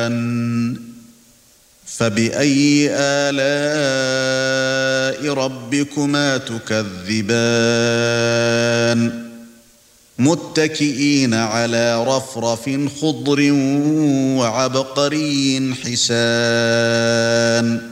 فَبِأَيِّ آلَاءِ رَبِّكُمَا تُكَذِّبَانِ مُتَّكِئِينَ عَلَى رَفْرَفٍ خُضْرٍ وَعَبْقَرِيٍّ حِسَانٍ